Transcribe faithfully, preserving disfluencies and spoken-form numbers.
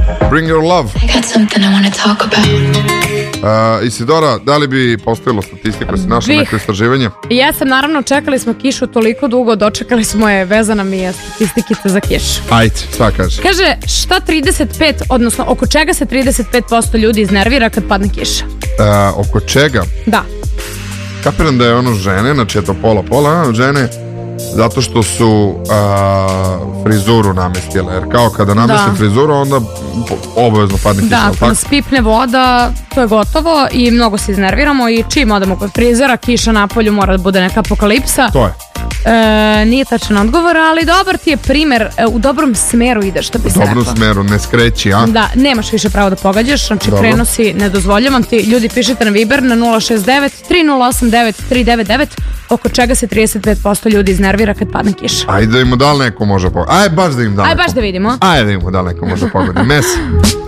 Bring Your Love. I got something I want to talk about. Uh, Isidora, da li bi postavila statistika, si našla Bih. neko istraživanje? Ja sam naravno, čekali smo kišu toliko dugo, dočekali smo je, vezana mi je statistikica za kišu. Ajde, šta kaže? Kaže, šta trideset pet, odnosno oko čega se trideset pet posto ljudi iznervira kad padne kiša? Uh, oko čega? Da. Kapiram da je ono žene, znači je to pola-pola, a, žene, zato što su uh, frizuru namestile, jer kao kada nameste Da. frizuru, onda po- obavezno padne kiša, Da, jel ako tako? nas pipne voda, to je gotovo i mnogo se iznerviramo i čim odemo kod frizera, kiša na polju, mora da bude neka apokalipsa. To je. E, nije tačan odgovor, ali dobar ti je primer, e, u dobrom smeru ideš, što bi U se dobrom reklo. smeru, ne skreći, a? Da, nemaš više pravo da pogađaš, znači Dobro. prenosi ne dozvoljavam ti. Ljudi, pišite na Viber na nula šest devet tri nula osam devet tri devet devet oko čega se trideset pet posto ljudi iznervira kad padne kiša. Ajde da im da li neko može pogoditi. Ajde baš da im da Ajde neko. baš da vidimo. Ajde da im da li neko može pogoditi. Messi.